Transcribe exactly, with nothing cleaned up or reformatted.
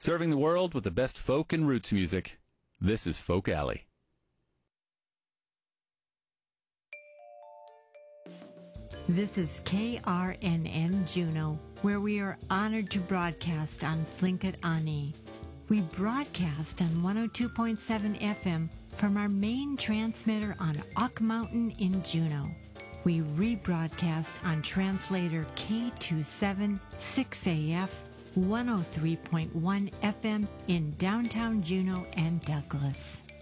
Serving the world with the best folk and roots music. This is Folk Alley. This is K R N N Juneau, where we are honored to broadcast on Tlingit Ani. We broadcast on one oh two point seven F M from our main transmitter on Ock Mountain in Juneau. We rebroadcast on translator K two seven six A F one oh three point one F M in downtown Juneau and Douglas.